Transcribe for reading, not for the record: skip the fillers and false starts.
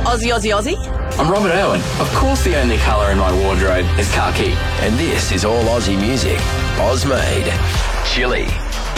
Aussie, Aussie, Aussie. I'm Robert Irwin. Of course the only colour in my wardrobe is khaki. And this is all Aussie music. Ozmade. Chili.